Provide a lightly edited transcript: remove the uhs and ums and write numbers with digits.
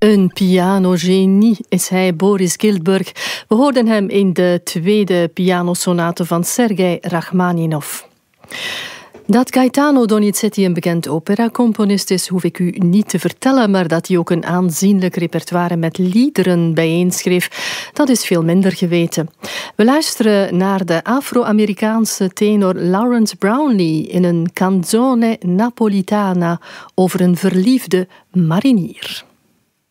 Een pianogenie is hij, Boris Giltburg. We hoorden hem in de tweede pianosonate van Sergei Rachmaninov. Dat Gaetano Donizetti een bekend operacomponist is, hoef ik u niet te vertellen, maar dat hij ook een aanzienlijk repertoire met liederen bijeenschreef, dat is veel minder geweten. We luisteren naar de Afro-Amerikaanse tenor Lawrence Brownlee in een canzone napolitana over een verliefde marinier.